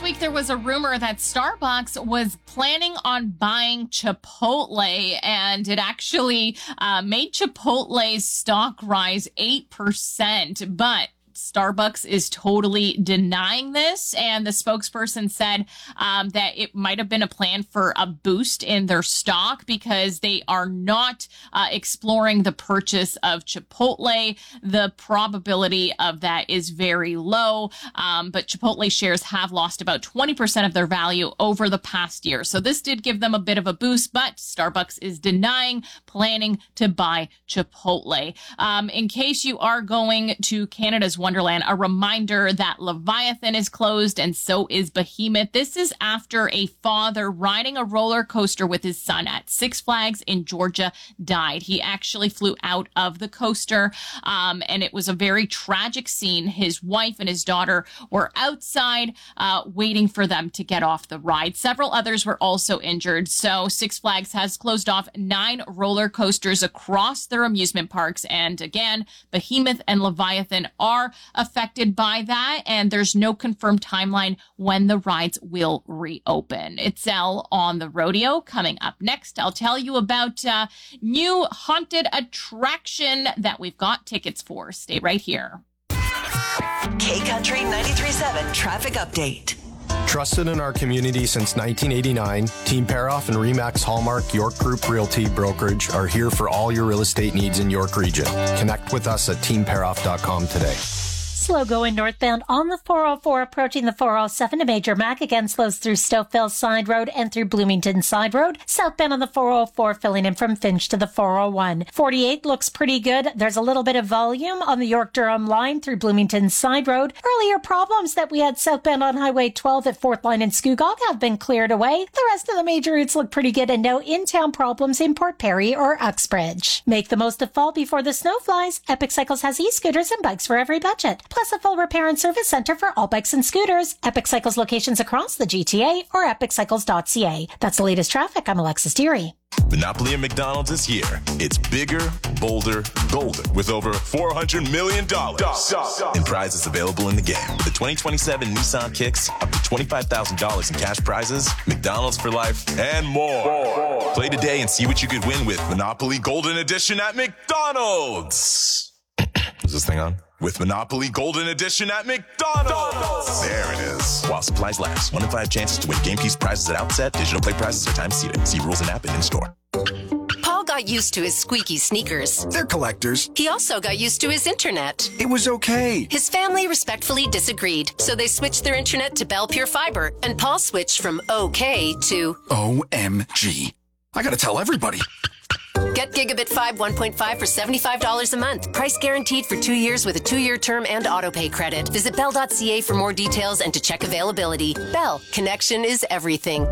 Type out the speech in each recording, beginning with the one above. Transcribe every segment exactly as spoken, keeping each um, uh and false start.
week, there was a rumor that Starbucks was planning on buying Chipotle, and it actually uh, made Chipotle's stock rise eight percent. But Starbucks is totally denying this, and the spokesperson said um, that it might have been a plan for a boost in their stock because they are not uh, exploring the purchase of Chipotle. The probability of that is very low, um, but Chipotle shares have lost about twenty percent of their value over the past year. So this did give them a bit of a boost, but Starbucks is denying planning to buy Chipotle. Um, in case you are going to Canada's Wonderland, a reminder that Leviathan is closed and so is Behemoth. This is after a father riding a roller coaster with his son at Six Flags in Georgia died. He actually flew out of the coaster, um, and it was a very tragic scene. His wife and his daughter were outside uh, waiting for them to get off the ride. Several others were also injured. So Six Flags has closed off nine roller coasters across their amusement parks. And again, Behemoth and Leviathan are affected by that, and there's no confirmed timeline when the rides will reopen. It's Elle on the rodeo. Coming up next, I'll tell you about a new haunted attraction that we've got tickets for. Stay right here. K-Country ninety-three point seven traffic update. Trusted in our community since nineteen eighty-nine, Team Paroff and Remax Hallmark York Group Realty Brokerage are here for all your real estate needs in York Region. Connect with us at team paroff dot com today. Slow going northbound on the four oh four approaching the four oh seven to Major Mac. Again, slows through Stouffville Side Road and through Bloomington Side Road. Southbound on the four oh four filling in from Finch to the four oh one. forty-eight looks pretty good. There's a little bit of volume on the York-Durham line through Bloomington Side Road. Earlier problems that we had southbound on Highway twelve at Fourth Line and Scugog have been cleared away. The rest of the major routes look pretty good, and no in-town problems in Port Perry or Uxbridge. Make the most of fall before the snow flies. Epic Cycles has e-scooters and bikes for every budget, plus a full repair and service center for all bikes and scooters. Epic Cycles locations across the G T A or epic cycles dot c a. That's the latest traffic. I'm Alexis Deary. Monopoly at McDonald's is here. It's bigger, bolder, golden, with over four hundred million dollars in prizes available in the game. With the twenty twenty-seven Nissan Kicks, up to twenty-five thousand dollars in cash prizes, McDonald's for life, and more. more. Play today and see what you could win with Monopoly Golden Edition at McDonald's. Is this thing on? With Monopoly Golden Edition at McDonald's. There it is. While supplies last. One in five chances to win game piece prizes at outset. Digital play prizes are time seated. See rules and app and in store. Paul got used to his squeaky sneakers. They're collectors. He also got used to his internet. It was okay. His family respectfully disagreed, so they switched their internet to Bell Pure Fiber, and Paul switched from okay to O M G. I gotta tell everybody. Get Gigabit five one point five for seventy-five dollars a month. Price guaranteed for two years with a two-year term and autopay credit. Visit bell dot c a for more details and to check availability. Bell, connection is everything.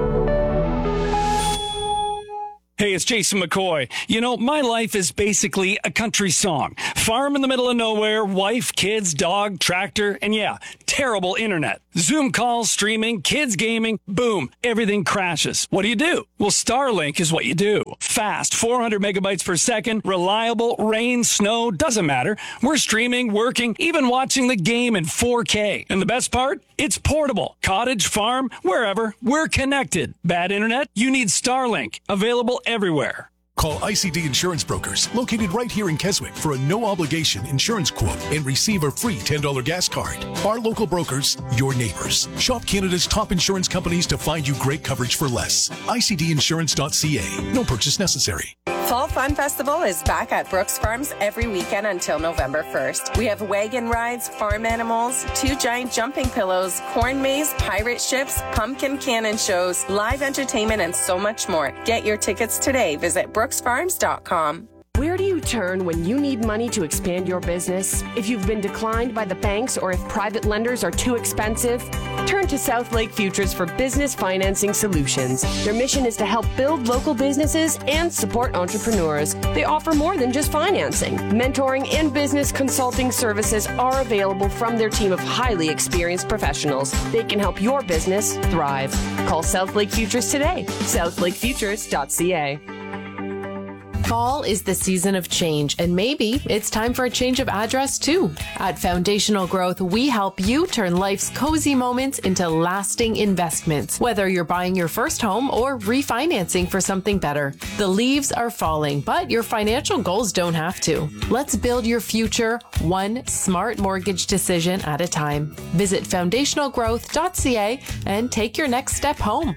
Hey, it's Jason McCoy. You know, my life is basically a country song. Farm in the middle of nowhere, wife, kids, dog, tractor, and yeah, terrible internet. Zoom calls, streaming, kids gaming, boom, everything crashes. What do you do? Well, Starlink is what you do. Fast, four hundred megabytes per second, reliable, rain, snow, doesn't matter. We're streaming, working, even watching the game in four K. And the best part? It's portable. Cottage, farm, wherever, we're connected. Bad internet? You need Starlink. Available everywhere. Call I C D Insurance Brokers, located right here in Keswick, for a no-obligation insurance quote and receive a free ten dollars gas card. Our local brokers, your neighbors. Shop Canada's top insurance companies to find you great coverage for less. I C D insurance dot c a. No purchase necessary. Fall Fun Festival is back at Brooks Farms every weekend until November first. We have wagon rides, farm animals, two giant jumping pillows, corn maze, pirate ships, pumpkin cannon shows, live entertainment, and so much more. Get your tickets today. Visit brooks farms dot com. Where do you turn when you need money to expand your business? If you've been declined by the banks or if private lenders are too expensive, turn to South Lake Futures for business financing solutions. Their mission is to help build local businesses and support entrepreneurs. They offer more than just financing. Mentoring and business consulting services are available from their team of highly experienced professionals. They can help your business thrive. Call South Lake Futures today. south lake futures dot c a. Fall is the season of change, and maybe it's time for a change of address too. At Foundational Growth, we help you turn life's cozy moments into lasting investments, whether you're buying your first home or refinancing for something better. The leaves are falling, but your financial goals don't have to. Let's build your future one smart mortgage decision at a time. Visit foundational growth dot c a and take your next step home.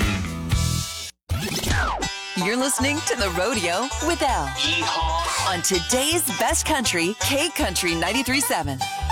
You're listening to The Rodeo with Elle. Yeehaw. On today's best country, K Country ninety-three point seven.